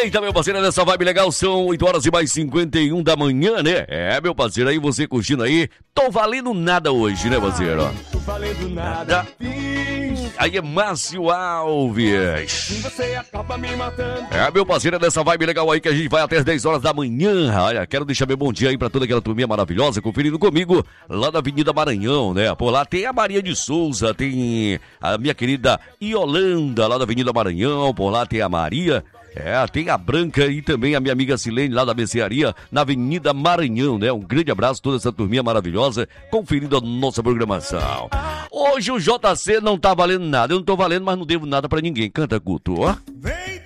Eita, meu parceiro, nessa vibe legal, são 8 horas e mais 51 da manhã, né? É, meu parceiro, aí você curtindo aí. Tô valendo nada hoje, né, parceiro? Tô valendo nada. Aí é Márcio Alves. Você acaba me matando. É, meu parceiro, nessa vibe legal aí que a gente vai até as 10 horas da manhã. Olha, quero deixar meu bom dia aí pra toda aquela turminha maravilhosa conferindo comigo lá na Avenida Maranhão, né? Por lá tem a Maria de Souza, tem a minha querida Iolanda lá da Avenida Maranhão, por lá tem a Maria. É, tem a Branca e também a minha amiga Silene lá da mercearia na Avenida Maranhão, né? Um grande abraço a toda essa turminha maravilhosa conferindo a nossa programação. Hoje o JC não tá valendo nada, eu não tô valendo, mas não devo nada pra ninguém. Canta, Guto, ó.